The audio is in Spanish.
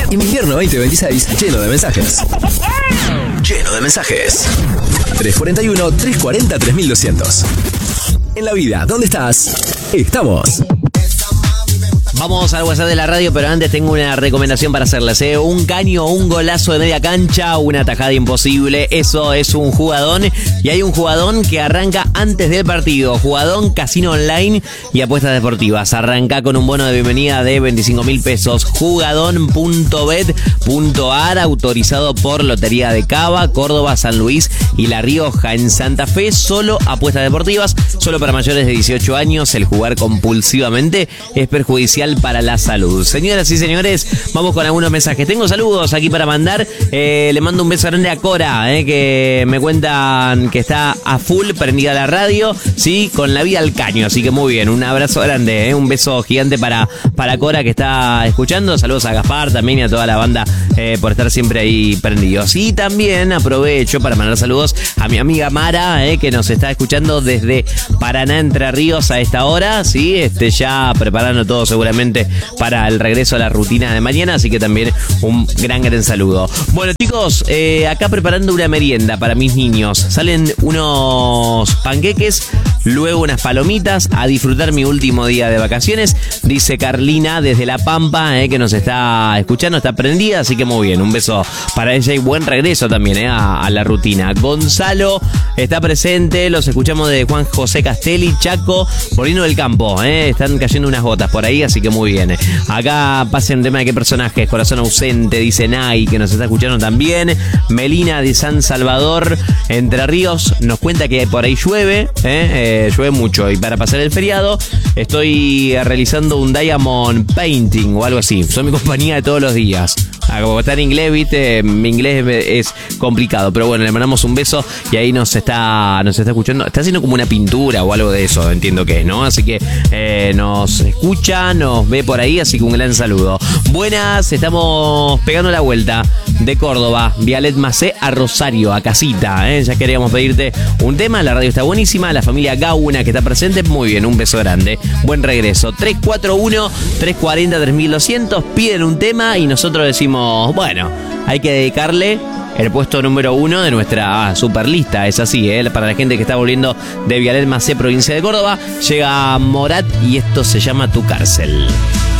Invierno 2026 lleno de mensajes. Lleno de mensajes. 341-340-3200. En la vida, ¿dónde estás? Estamos. Vamos al WhatsApp de la radio, pero antes tengo una recomendación para hacerles. Un caño, un golazo de media cancha, una tajada imposible. Eso es un jugadón. Y hay un jugadón que arranca antes del partido. Jugadón, casino online y apuestas deportivas. Arranca con un bono de bienvenida de 25.000 pesos. Jugadón.bet.ar, autorizado por Lotería de Cava, Córdoba, San Luis y La Rioja. En Santa Fe, solo apuestas deportivas, solo para mayores de 18 años. El jugar compulsivamente es perjudicial para la salud. Señoras y señores, vamos con algunos mensajes. Tengo saludos aquí para mandar. Le mando un beso grande a Cora, que me cuentan que está a full prendida la radio, sí, con la vida al caño. Así que muy bien, un abrazo grande, un beso gigante para Cora, que está escuchando. Saludos a Gaspar también y a toda la banda por estar siempre ahí prendidos. Y también aprovecho para mandar saludos a mi amiga Mara, que nos está escuchando desde Paraná, Entre Ríos a esta hora, sí, ya preparando todo seguramente para el regreso a la rutina de mañana, así que también un gran saludo. Bueno, chicos, acá preparando una merienda para mis niños. Salen unos panqueques, luego unas palomitas, a disfrutar mi último día de vacaciones, dice Carlina desde La Pampa, que nos está escuchando, está prendida, así que muy bien, un beso para ella y buen regreso también a la rutina. Gonzalo está presente, los escuchamos de Juan José Castelli, Chaco, Molino del Campo, están cayendo unas gotas por ahí, así que muy bien. Acá pasen tema de qué personajes. Corazón ausente, dice Nay, que nos está escuchando también. Melina de San Salvador, Entre Ríos, nos cuenta que por ahí llueve, llueve mucho. Y para pasar el feriado estoy realizando un diamond painting o algo así. Son mi compañía de todos los días. Como está en inglés, viste, mi inglés es complicado, pero bueno, le mandamos un beso y ahí nos está escuchando. Está haciendo como una pintura o algo de eso, entiendo que es, ¿no? Así que nos escucha, nos ve por ahí, así que un gran saludo. Buenas, estamos pegando la vuelta de Córdoba, Vialet Macé a Rosario, a casita, ya queríamos pedirte un tema, la radio está buenísima, la familia Gauna que está presente, muy bien, un beso grande, buen regreso. 341-340-3200, piden un tema y nosotros decimos, bueno, hay que dedicarle el puesto número 1 de nuestra super lista. Es así, para la gente que está volviendo de Vialet Macé, provincia de Córdoba. Llega Morat y esto se llama Tu Cárcel.